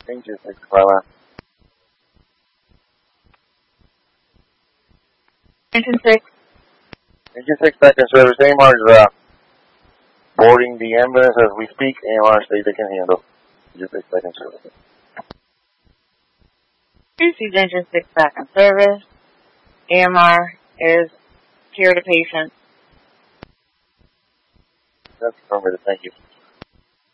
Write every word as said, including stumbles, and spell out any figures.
Engine six, Flyline. Engine six. Engine six back in service. A M R is uh, boarding the ambulance as we speak. A M R states they can handle. Engine six back in service. Received engine six back in service. A M R is care to patient. That's affirmative. Thank you.